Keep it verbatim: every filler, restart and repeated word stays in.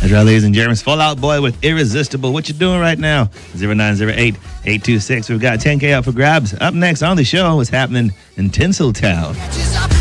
That's right, ladies and gentlemen. Fall Out Boy with Irresistible. What you doing right now? zero nine zero eight, eight two six. We've got ten K up for grabs. Up next on the show, what's happening in Tinseltown.